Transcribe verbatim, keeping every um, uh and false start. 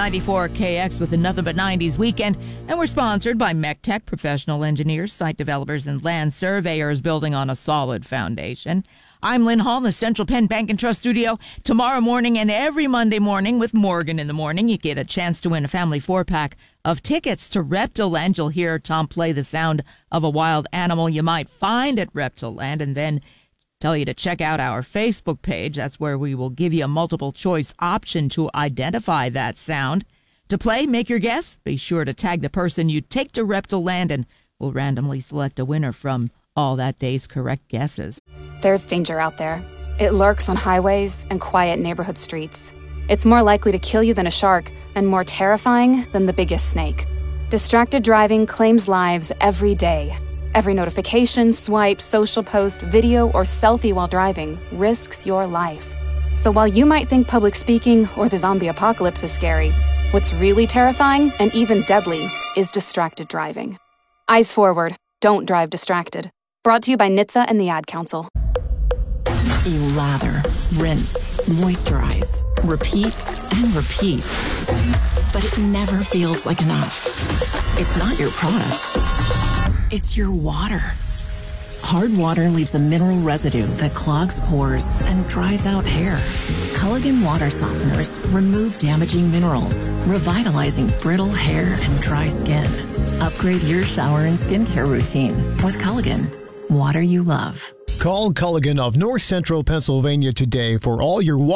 ninety-four K X with a Nothing But nineties weekend. And we're sponsored by MECTech, professional engineers, site developers, and land surveyors building on a solid foundation. I'm Lynn Hall in the Central Penn Bank and Trust studio. Tomorrow morning and every Monday morning with Morgan in the Morning, you get a chance to win a family four-pack of tickets to Reptiland. You'll hear Tom play the sound of a wild animal you might find at Reptiland, and then tell you to check out our Facebook page. That's where we will give you a multiple choice option to identify that sound. To play, make your guess. Be sure to tag the person you take to Reptiland, and we'll randomly select a winner from all that day's correct guesses. There's danger out there. It lurks on highways and quiet neighborhood streets. It's more likely to kill you than a shark, and more terrifying than the biggest snake. Distracted driving claims lives every day. Every notification, swipe, social post, video, or selfie while driving risks your life. So while you might think public speaking or the zombie apocalypse is scary, what's really terrifying and even deadly is distracted driving. Eyes forward. Don't drive distracted. Brought to you by N H T S A and the Ad Council. You lather, rinse, moisturize, repeat, and repeat. But it never feels like enough. It's not your products. It's your water. Hard water leaves a mineral residue that clogs pores and dries out hair. Culligan water softeners remove damaging minerals, revitalizing brittle hair and dry skin. Upgrade your shower and skincare routine with Culligan. Water you love. Call Culligan of North Central Pennsylvania today for all your water